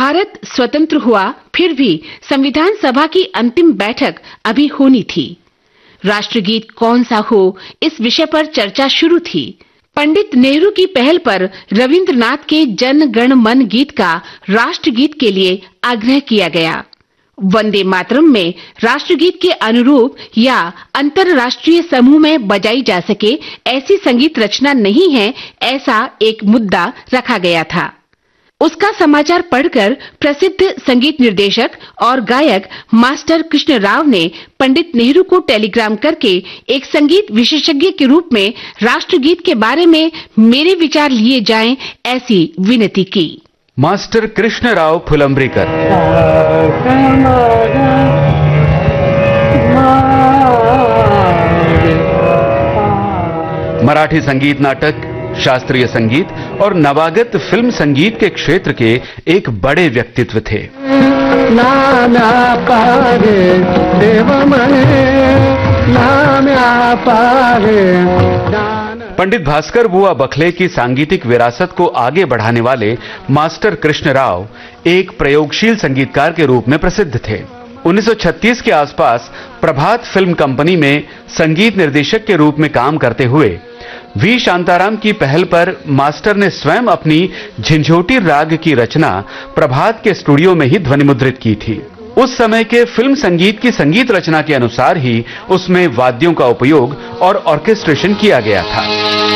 भारत स्वतंत्र हुआ, फिर भी संविधान सभा की अंतिम बैठक अभी होनी थी। राष्ट्रगीत कौन सा हो, इस विषय पर चर्चा शुरू थी। पंडित नेहरू की पहल पर रविंद्रनाथ के जन गण मन गीत का राष्ट्रगीत के लिए आग्रह किया गया। वंदे मातरम में राष्ट्रगीत के अनुरूप या अंतरराष्ट्रीय समूह में बजाई जा सके ऐसी संगीत रचना नहीं है, ऐसा एक मुद्दा रखा गया था। उसका समाचार पढ़कर प्रसिद्ध संगीत निर्देशक और गायक मास्टर कृष्ण राव ने पंडित नेहरू को टेलीग्राम करके एक संगीत विशेषज्ञ के रूप में राष्ट्रगीत के बारे में मेरे विचार लिए जाएं, ऐसी विनती की। मास्टर कृष्ण राव फुलंब्रीकर। मराठी संगीत, नाटक, शास्त्रीय संगीत और नवागत फिल्म संगीत के क्षेत्र के एक बड़े व्यक्तित्व थे। पंडित भास्कर बुआ बखले की सांगीतिक विरासत को आगे बढ़ाने वाले मास्टर कृष्ण राव एक प्रयोगशील संगीतकार के रूप में प्रसिद्ध थे। 1936 के आसपास प्रभात फिल्म कंपनी में संगीत निर्देशक के रूप में काम करते हुए वी शांताराम की पहल पर मास्टर ने स्वयं अपनी झंझोटी राग की रचना प्रभात के स्टूडियो में ही ध्वनिमुद्रित की थी। उस समय के फिल्म संगीत की संगीत रचना के अनुसार ही उसमें वाद्यों का उपयोग और ऑर्केस्ट्रेशन किया गया था।